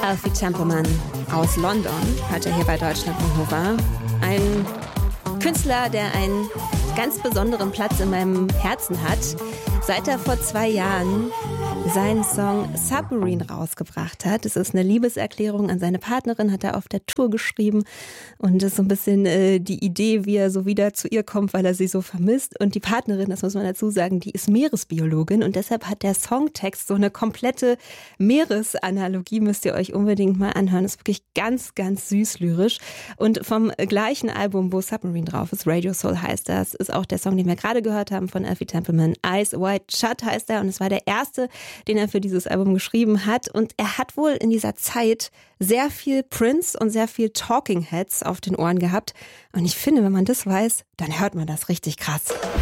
Alfie Templeman aus London hört er hier bei Deutschlandfunk Nova. Ein Künstler, der einen ganz besonderen Platz in meinem Herzen hat, seit er vor 2 Jahren seinen Song Submarine rausgebracht hat. Es ist eine Liebeserklärung an seine Partnerin, hat er auf der Tour geschrieben. Und das ist so ein bisschen die Idee, wie er so wieder zu ihr kommt, weil er sie so vermisst. Und die Partnerin, das muss man dazu sagen, die ist Meeresbiologin. Und deshalb hat der Songtext so eine komplette Meeresanalogie, müsst ihr euch unbedingt mal anhören. Das ist wirklich ganz, ganz süß lyrisch. Und vom gleichen Album, wo Submarine drauf ist, Radio Soul heißt das, ist auch der Song, den wir gerade gehört haben von Alfie Templeman. Eyes Wide Shut heißt er. Und es war der erste, den er für dieses Album geschrieben hat. Und er hat wohl in dieser Zeit sehr viel Prince und sehr viel Talking Heads auf den Ohren gehabt. Und ich finde, wenn man das weiß, dann hört man das richtig krass.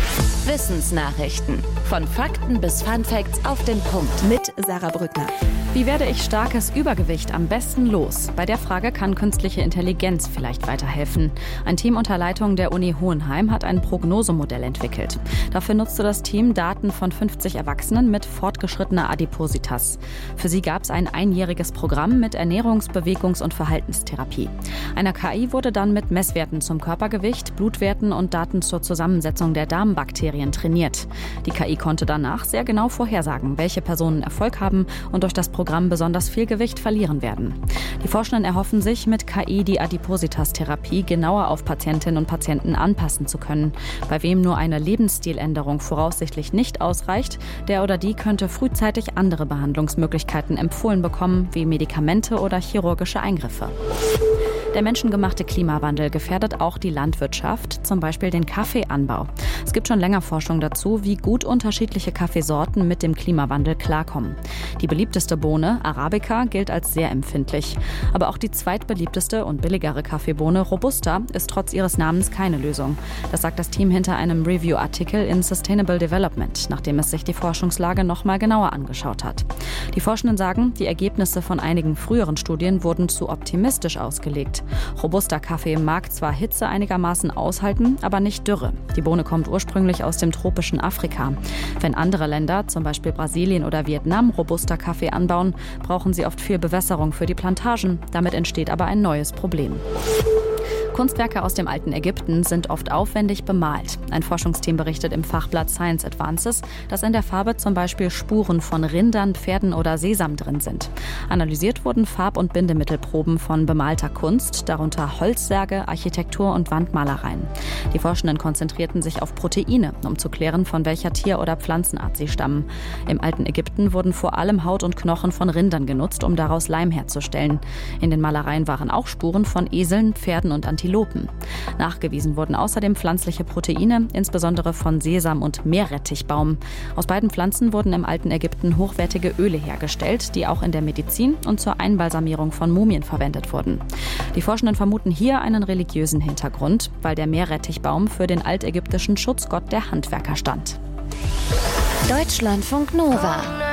Wissensnachrichten. Von Fakten bis Fun Facts auf den Punkt. Mit Sarah Brückner. Wie werde ich starkes Übergewicht am besten los? Bei der Frage kann künstliche Intelligenz vielleicht weiterhelfen. Ein Team unter Leitung der Uni Hohenheim hat ein Prognosemodell entwickelt. Dafür nutzte das Team Daten von 50 Erwachsenen mit fortgeschrittener Adipositas. Für sie gab es ein einjähriges Programm mit Ernährungs-, Bewegungs- und Verhaltenstherapie. Einer KI wurde dann mit Messwerten zum Körpergewicht, Blutwerten und Daten zur Zusammensetzung der Darmbakterien trainiert. Die KI konnte danach sehr genau vorhersagen, welche Personen Erfolg haben und durch das Programm besonders viel Gewicht verlieren werden. Die Forschenden erhoffen sich, mit KI die Adipositas-Therapie genauer auf Patientinnen und Patienten anpassen zu können. Bei wem nur eine Lebensstiländerung voraussichtlich nicht ausreicht, der oder die könnte frühzeitig andere Behandlungsmöglichkeiten empfohlen bekommen, wie Medikamente oder chirurgische Eingriffe. Der menschengemachte Klimawandel gefährdet auch die Landwirtschaft, zum Beispiel den Kaffeeanbau. Es gibt schon länger Forschung dazu, wie gut unterschiedliche Kaffeesorten mit dem Klimawandel klarkommen. Die beliebteste Bohne, Arabica, gilt als sehr empfindlich. Aber auch die zweitbeliebteste und billigere Kaffeebohne, Robusta, ist trotz ihres Namens keine Lösung. Das sagt das Team hinter einem Review-Artikel in Sustainable Development, nachdem es sich die Forschungslage noch mal genauer angeschaut hat. Die Forschenden sagen, die Ergebnisse von einigen früheren Studien wurden zu optimistisch ausgelegt. Robusta-Kaffee mag zwar Hitze einigermaßen aushalten, aber nicht Dürre. Die Bohne kommt ursprünglich aus dem tropischen Afrika. Wenn andere Länder, zum Beispiel Brasilien oder Vietnam, Robusta-Kaffee anbauen, brauchen sie oft viel Bewässerung für die Plantagen. Damit entsteht aber ein neues Problem. Kunstwerke aus dem alten Ägypten sind oft aufwendig bemalt. Ein Forschungsteam berichtet im Fachblatt Science Advances, dass in der Farbe zum Beispiel Spuren von Rindern, Pferden oder Sesam drin sind. Analysiert wurden Farb- und Bindemittelproben von bemalter Kunst, darunter Holzsärge, Architektur und Wandmalereien. Die Forschenden konzentrierten sich auf Proteine, um zu klären, von welcher Tier- oder Pflanzenart sie stammen. Im alten Ägypten wurden vor allem Haut und Knochen von Rindern genutzt, um daraus Leim herzustellen. In den Malereien waren auch Spuren von Eseln, Pferden und Antilopen. Nachgewiesen wurden außerdem pflanzliche Proteine, insbesondere von Sesam und Meerrettichbaum. Aus beiden Pflanzen wurden im alten Ägypten hochwertige Öle hergestellt, die auch in der Medizin und zur Einbalsamierung von Mumien verwendet wurden. Die Forschenden vermuten hier einen religiösen Hintergrund, weil der Meerrettichbaum für den altägyptischen Schutzgott der Handwerker stand. Deutschlandfunk Nova.